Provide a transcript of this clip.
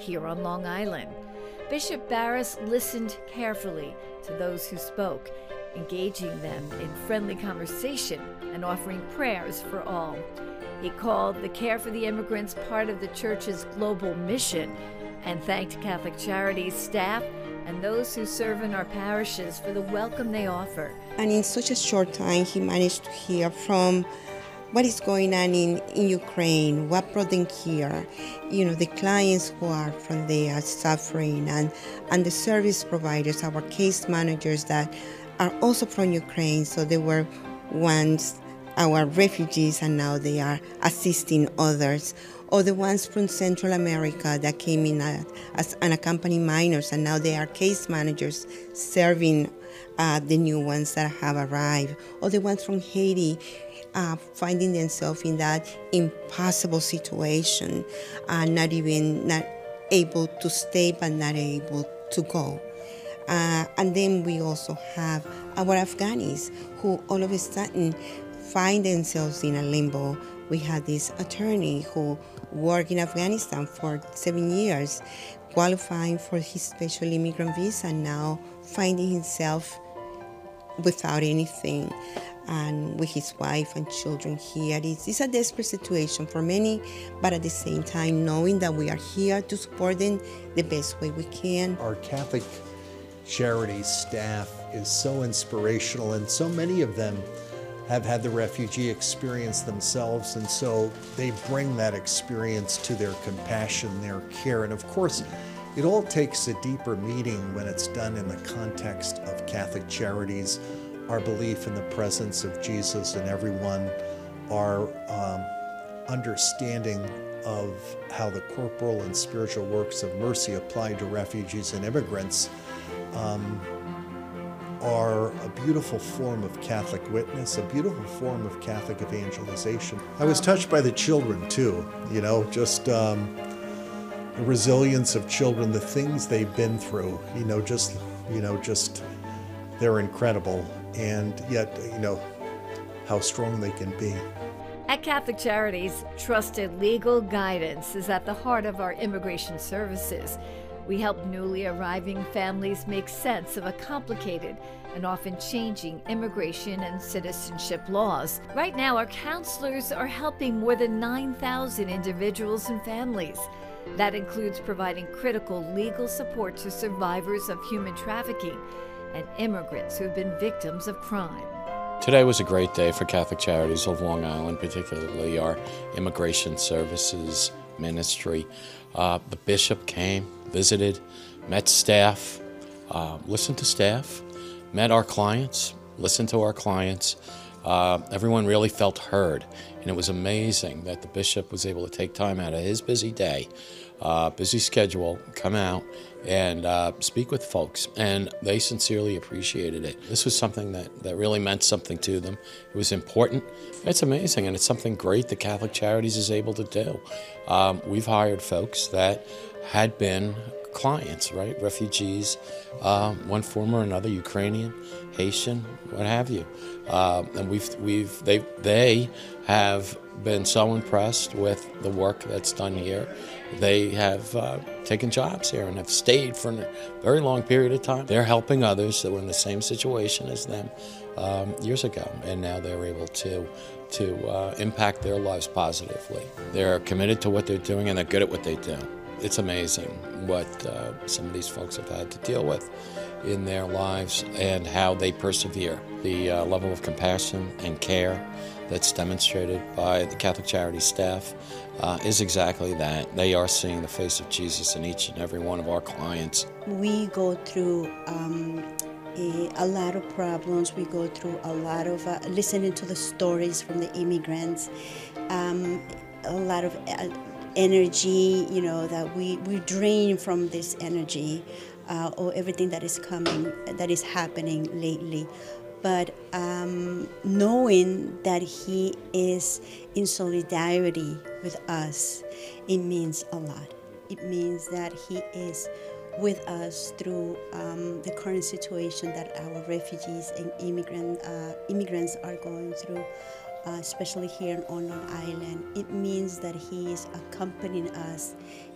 here on Long Island. Bishop Barris listened carefully to those who spoke, engaging them in friendly conversation and offering prayers for all. He called the care for the immigrants part of the church's global mission and thanked Catholic Charities staff and those who serve in our parishes for the welcome they offer. And in such a short time, he managed to hear from what is going on in Ukraine, what brought them here, the clients who are from there suffering, and the service providers, our case managers that are also from Ukraine. So they were once our refugees and now they are assisting others. Or the ones from Central America that came in as unaccompanied minors and now they are case managers serving the new ones that have arrived. Or the ones from Haiti finding themselves in that impossible situation, not able to stay but not able to go. And then we also have our Afghanis who all of a sudden find themselves in a limbo. We had this attorney who worked in Afghanistan for 7 years, qualifying for his special immigrant visa, now finding himself without anything and with his wife and children here. It's a desperate situation for many, but at the same time, knowing that we are here to support them the best way we can. Our Catholic Charities staff is so inspirational, and so many of them have had the refugee experience themselves, and so they bring that experience to their compassion, their care. And of course, it all takes a deeper meaning when it's done in the context of Catholic Charities, our belief in the presence of Jesus in everyone, our understanding of how the corporal and spiritual works of mercy applied to refugees and immigrants are a beautiful form of Catholic witness, a beautiful form of Catholic evangelization. I was touched by the children too, just the resilience of children, the things they've been through, just they're incredible, and yet, how strong they can be. At Catholic Charities, trusted legal guidance is at the heart of our immigration services. We help newly arriving families make sense of a complicated and often changing immigration and citizenship laws. Right now, our counselors are helping more than 9,000 individuals and families. That includes providing critical legal support to survivors of human trafficking and immigrants who have been victims of crime. Today was a great day for Catholic Charities of Long Island, particularly our immigration services ministry. The bishop came, visited, met staff, listened to staff, met our clients, listened to our clients. Everyone really felt heard, and it was amazing that the bishop was able to take time out of his busy day, busy schedule, come out and speak with folks, and they sincerely appreciated it. This was something that really meant something to them. It was important. It's amazing, and it's something great that Catholic Charities is able to do. We've hired folks that had been clients, right? Refugees, one form or another, Ukrainian, Haitian, what have you. And they have been so impressed with the work that's done here. They have taken jobs here and have stayed for a very long period of time. They're helping others that were in the same situation as them years ago, and now they're able to impact their lives positively. They're committed to what they're doing, and they're good at what they do. It's amazing what some of these folks have had to deal with in their lives and how they persevere. The level of compassion and care that's demonstrated by the Catholic Charities staff is exactly that. They are seeing the face of Jesus in each and every one of our clients. We go through a lot of problems. We go through a lot of listening to the stories from the immigrants, a lot of energy, that we drain from this energy or everything that is coming, that is happening lately. But knowing that he is in solidarity with us, it means a lot. It means that he is with us through the current situation that our refugees and immigrants are going through, especially here on Long Island. It means that he is accompanying us